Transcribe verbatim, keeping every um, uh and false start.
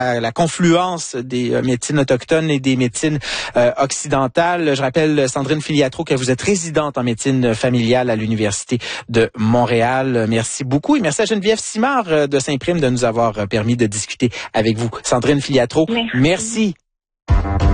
la confluence des euh, médecines autochtones et des médecines euh, occidentales. Je rappelle, Sandrine Filiatro, que vous êtes résidente en médecine familiale à l'Université de Montréal. Merci beaucoup et merci à Geneviève Simard euh, de Saint-Prime de nous avoir permis de discuter avec vous. Sandrine Filiatro, merci. merci.